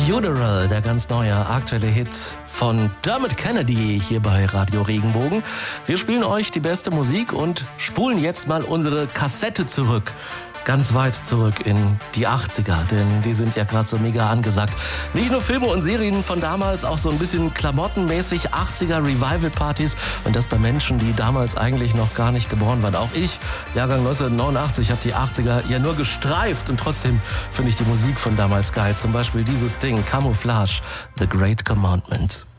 Funeral, der ganz neue aktuelle Hit von Dermot Kennedy hier bei Radio Regenbogen. Wir spielen euch die beste Musik und spulen jetzt mal unsere Kassette zurück. Ganz weit zurück in die 80er, denn die sind ja gerade so mega angesagt. Nicht nur Filme und Serien von damals, auch so ein bisschen klamottenmäßig 80er Revival-Partys und das bei Menschen, die damals eigentlich noch gar nicht geboren waren. Auch ich, Jahrgang 1989, habe die 80er ja nur gestreift und trotzdem finde ich die Musik von damals geil. Zum Beispiel dieses Ding, Camouflage, The Great Commandment.